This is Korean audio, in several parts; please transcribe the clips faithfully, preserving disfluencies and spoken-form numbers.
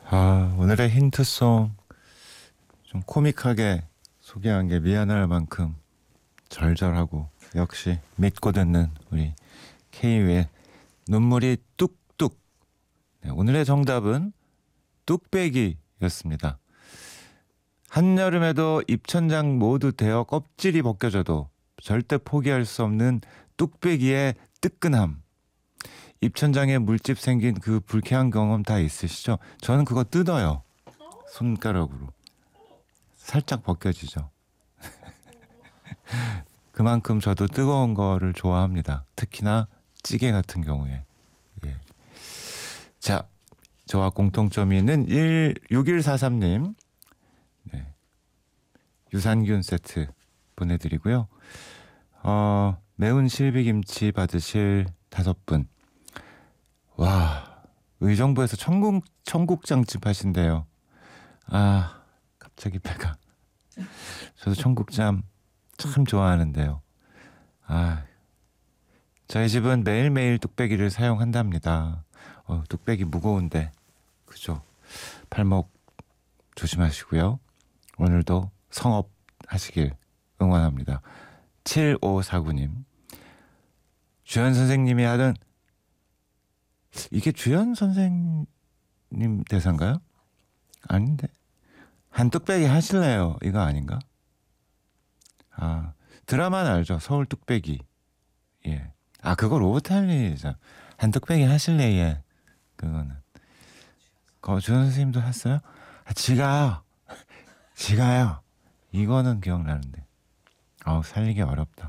아, 오늘의 힌트송 좀 코믹하게 소개한 게 미안할 만큼 절절하고 역시 믿고 듣는 우리 케이유의 눈물이 뚝뚝. 네, 오늘의 정답은 뚝배기였습니다. 한여름에도 입천장 모두 데어 껍질이 벗겨져도 절대 포기할 수 없는 뚝배기의 뜨끈함. 입천장에 물집 생긴 그 불쾌한 경험 다 있으시죠? 저는 그거 뜯어요. 손가락으로. 살짝 벗겨지죠. 그만큼 저도 뜨거운 거를 좋아합니다. 특히나 찌개 같은 경우에. 예. 자, 저와 공통점이 있는 육일사삼 님. 네. 유산균 세트 보내드리고요. 어, 매운 실비김치 받으실 다섯 분. 와, 의정부에서 청국, 청국장집 하신대요. 아, 갑자기 배가. 저도 청국장 참 좋아하는데요. 아, 저희 집은 매일매일 뚝배기를 사용한답니다. 어, 뚝배기 무거운데, 그죠? 발목 조심하시고요. 오늘도 성업 하시길 응원합니다. 칠오사구 님. 주연 선생님이 하던 이게 주연 선생님 대사인가요? 아닌데. 한 뚝배기 하실래요? 이거 아닌가? 아, 드라마는 알죠? 서울 뚝배기. 예. 아, 그거 로봇할리죠. 한 뚝배기 하실래? 예. 그거는. 거 주연 선생님도 했어요? 아, 지가요. 지가요. 이거는 기억나는데. 아우, 살리기 어렵다.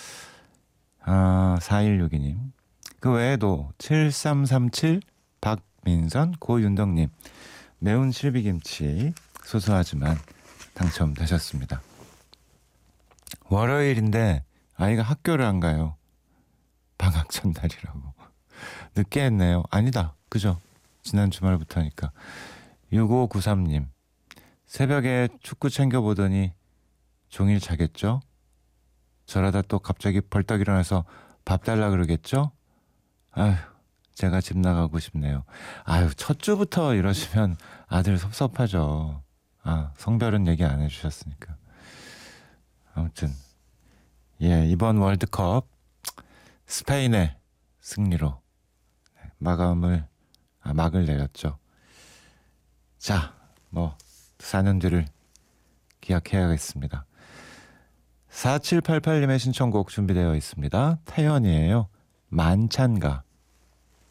아, 사일육이 님. 그 외에도 칠삼삼칠 박민선 고윤덕님 매운 실비김치 소소하지만 당첨되셨습니다. 월요일인데 아이가 학교를 안 가요. 방학 첫날이라고. 늦게 했네요. 아니다. 그죠? 지난 주말부터니까. 육오구삼 님 새벽에 축구 챙겨보더니 종일 자겠죠? 저러다 또 갑자기 벌떡 일어나서 밥 달라 그러겠죠? 아휴, 제가 집 나가고 싶네요. 아유, 첫 주부터 이러시면 아들 섭섭하죠. 아, 성별은 얘기 안 해주셨으니까. 아무튼 예, 이번 월드컵 스페인의 승리로 마감을 아, 막을 내렸죠. 자, 뭐 사 년 뒤를 기약해야겠습니다. 사칠팔팔 님의 신청곡 준비되어 있습니다. 태연이에요. 만찬가.